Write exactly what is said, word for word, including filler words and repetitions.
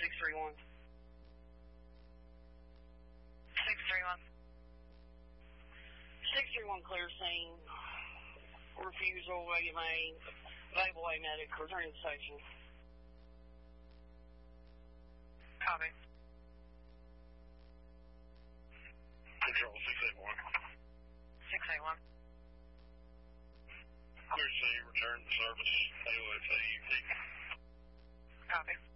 six three one. six three one. six three one, clear scene. Refusal, radio main. Available A medic, returning to station. Copy. Control six eight one. six eight one. Clear C, return to service, A O F A U T. Copy.